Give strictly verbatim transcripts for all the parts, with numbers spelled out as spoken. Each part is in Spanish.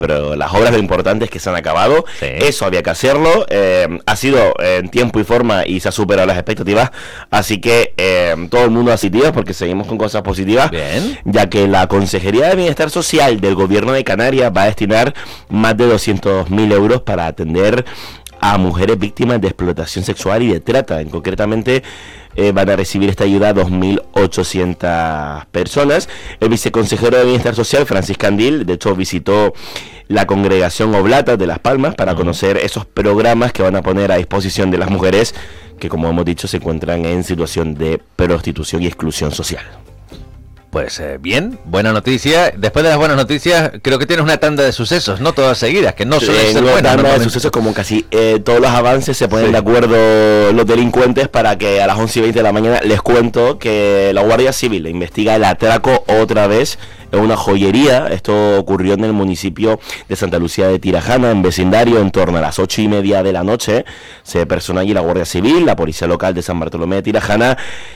pero las obras lo importante es que se han acabado. Sí. Eso había que hacerlo, eh, ha sido en tiempo y forma y se ha superado las expectativas, así que eh, todo el mundo positivo porque seguimos con cosas positivas. Bien. Ya que la Consejería de Bienestar Social del Gobierno de Canarias va a destinar más de doscientos mil euros para atender a mujeres víctimas de explotación sexual y de trata. En concretamente eh, van a recibir esta ayuda dos mil ochocientas personas. El viceconsejero de Bienestar Social, Francis Candil, de hecho visitó la congregación Oblata de Las Palmas para uh-huh. conocer esos programas que van a poner a disposición de las mujeres que, como hemos dicho, se encuentran en situación de prostitución y exclusión social. Pues eh, bien, buena noticia. Después de las buenas noticias, creo que tienes una tanda de sucesos, no todas seguidas, que no suelen ser buenas. Una tanda de sucesos, como casi eh, todos los avances se ponen sí. de acuerdo los delincuentes para que a las once y veinte de la mañana les cuento que la Guardia Civil investiga el atraco otra vez en una joyería. Esto ocurrió en el municipio de Santa Lucía de Tirajana, en vecindario, en torno a las ocho y media de la noche. Se personó allí la Guardia Civil, la Policía Local de San Bartolomé de Tirajana,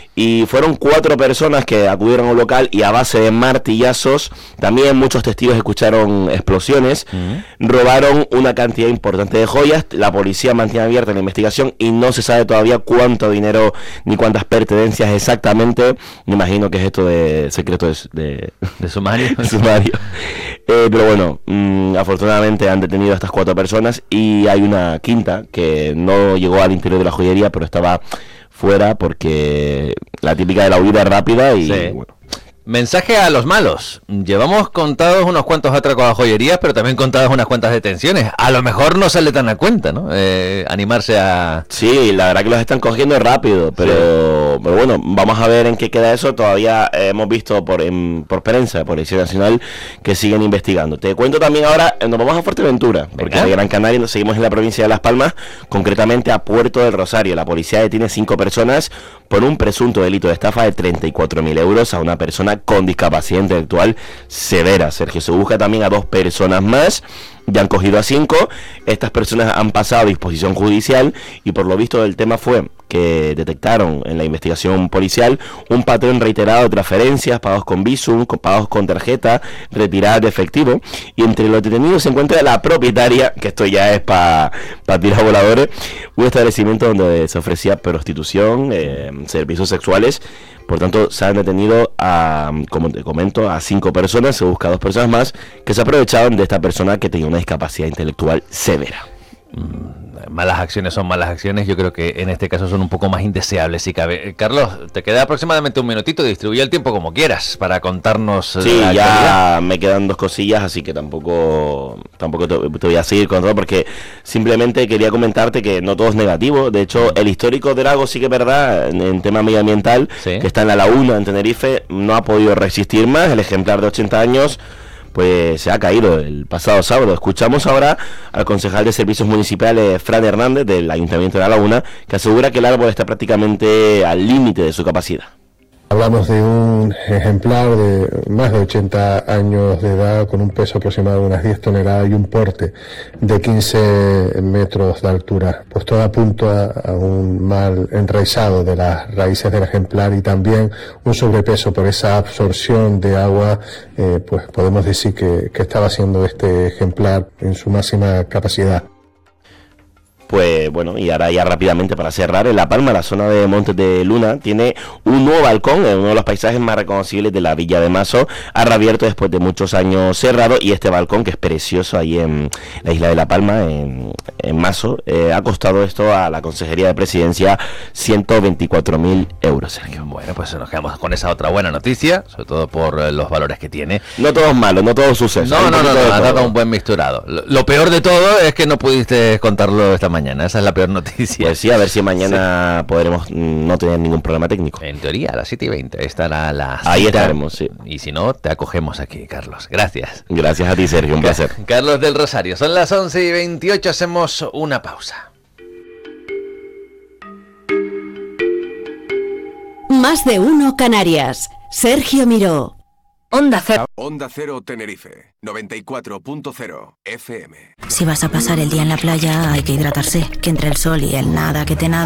y fueron cuatro personas que acudieron al local y a base de martillazos, también muchos testigos escucharon explosiones, uh-huh. robaron una cantidad importante de joyas. La policía mantiene abierta la investigación y no se sabe todavía cuánto dinero ni cuántas pertenencias exactamente. Me imagino que es esto de secreto de, de, de sumario. sumario. Eh, pero bueno, mmm, afortunadamente han detenido a estas cuatro personas y hay una quinta que no llegó al interior de la joyería, pero estaba fuera porque la típica de la huida rápida y sí. bueno. Mensaje a los malos. Llevamos contados unos cuantos atracos a joyerías, pero también contadas unas cuantas detenciones. A lo mejor no sale tan a cuenta, ¿no? Eh, animarse a... Sí, la verdad que los están cogiendo rápido, pero, sí. pero bueno, vamos a ver en qué queda eso. Todavía eh, hemos visto por en, por prensa, por Policía Nacional, que siguen investigando. Te cuento también ahora, nos vamos a Fuerteventura, porque de Gran Canaria nos seguimos en la provincia de Las Palmas, concretamente a Puerto del Rosario. La policía detiene cinco personas por un presunto delito de estafa de treinta y cuatro mil euros a una persona con discapacidad intelectual severa. Sergio, se busca también a dos personas más. Ya han cogido a cinco. Estas personas han pasado a disposición judicial y por lo visto el tema fue que detectaron en la investigación policial un patrón reiterado de transferencias, pagos con Bizum, pagos con tarjeta, retiradas de efectivo, y entre los detenidos se encuentra la propietaria, que esto ya es para pa tirar voladores, un establecimiento donde se ofrecía prostitución, eh, servicios sexuales. Por tanto, se han detenido a, como te comento, a cinco personas. Se busca a dos personas más que se aprovechaban de esta persona que tenía una discapacidad intelectual severa. Mm, malas acciones son malas acciones. Yo creo que en este caso son un poco más indeseables si cabe. Carlos, te queda aproximadamente un minutito. Distribuye el tiempo como quieras para contarnos. Sí, la ya actualidad. Me quedan dos cosillas, así que tampoco tampoco te, te voy a seguir con todo, porque simplemente quería comentarte que no todo es negativo. De hecho, el histórico de Lago sí que es verdad, en, en tema medioambiental, ¿sí? Que está en la laguna, en Tenerife, no ha podido resistir más. El ejemplar de ochenta años pues se ha caído el pasado sábado. Escuchamos ahora al concejal de Servicios Municipales, Fran Hernández, del Ayuntamiento de La Laguna, que asegura que el árbol está prácticamente al límite de su capacidad. Hablamos de un ejemplar de más de ochenta años de edad, con un peso aproximado de unas diez toneladas y un porte de quince metros de altura. Pues todo apunta a un mal enraizado de las raíces del ejemplar y también un sobrepeso por esa absorción de agua. Eh, pues podemos decir que, que estaba siendo este ejemplar en su máxima capacidad. Pues bueno, y ahora ya rápidamente para cerrar, en La Palma, la zona de Montes de Luna, tiene un nuevo balcón en uno de los paisajes más reconocibles de la Villa de Mazo, ha reabierto después de muchos años cerrado, y este balcón, que es precioso ahí en la isla de La Palma, en, en Mazo, eh, ha costado esto a la Consejería de Presidencia ciento veinticuatro mil euros, Sergio. Bueno, pues nos quedamos con esa otra buena noticia, sobre todo por eh, los valores que tiene. No todo es malo, no todo es suceso. No, no, no, no, ha dado un buen misturado. Lo, lo peor de todo es que no pudiste contarlo esta mañana. Mañana, esa es la peor noticia. Pues sí, a ver si mañana sí. podremos no tener ningún problema técnico. En teoría, a las siete y veinte estará la cita. Ahí estaremos, sí. Y si no, te acogemos aquí, Carlos. Gracias. Gracias a ti, Sergio, un Car- placer. Carlos del Rosario, son las once y veintiocho, hacemos una pausa. Más de uno Canarias. Sergio Miró. Onda Cero. Onda Cero Tenerife, noventa y cuatro punto cero F M. Si vas a pasar el día en la playa hay que hidratarse, que entre el sol y el nada que te nada.